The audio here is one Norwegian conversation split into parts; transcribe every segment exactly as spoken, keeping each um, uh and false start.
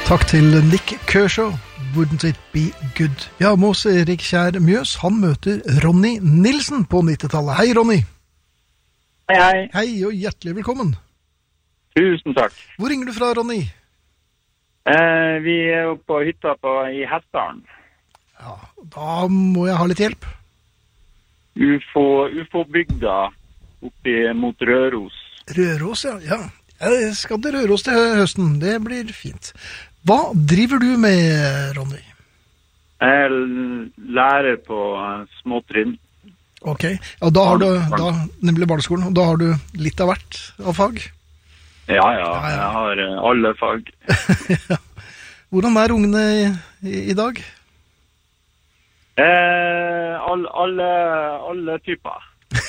Takk til Nick Kershaw, Wouldn't It Be Good? Ja, Mås Erik Kjær Mjøs, han møter Ronny Nilsen på nittitallet. Hei, Ronny. Hei, hei. Hei, og hjertelig velkommen. Tusen takk. Hvor ringer du fra, Ronny? Eh, vi er jo på hytta på, i Hessdalen. Ja, da må jeg ha litt hjelp. UFO, UFO-bygda oppi mot Røros. Røros, ja. Ja, jeg skal til Røros til høsten. Det blir fint. Hva driver du med, Ronny? Jeg lærer på småtrinn. Ok, ja, da har du, da, nemlig barneskolen, og da har du litt av hvert av fag? Ja, ja, jeg har alle fag. Hvordan er ungene i, i, i dag? Eh, all, alle, alle typer.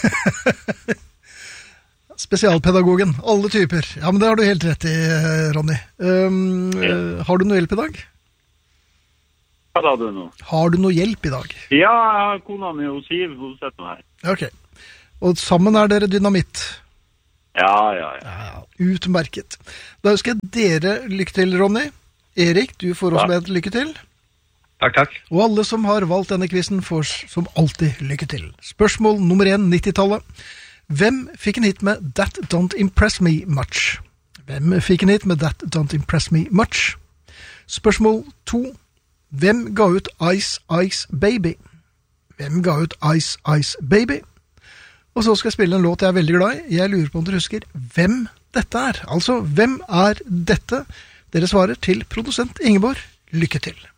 Spesialpedagogen, alle typer. Ja, men det har du helt rett i, Ronny. Um, ja. uh, har du noe hjelp i dag? Hva sa du nå? Har du noe hjelp i dag? Ja, jeg har kona mi og Siv, hun setter meg her. Ok. Og sammen er dere dynamitt? Ja, ja, ja. ja utmerket. Da ønsker jeg dere lykke til, Ronny. Erik, du får også med et lykke til. Takk, takk. Og alle som har valgt denne quizen får som alltid lykke til. Spørsmål nummer én, nittitallet. Hvem fikk en hit med That Don't Impress Me Much? Hvem fikk en hit med That Don't Impress Me Much? Spørsmål to. Hvem ga ut Ice Ice Baby? Hvem ga ut Ice Ice Baby? Og så skal jeg spille en låt jeg er veldig glad i. Jeg lurer på om dere husker hvem dette er. Altså, hvem er dette? Dere svarer til produsent Ingeborg. Lykke til.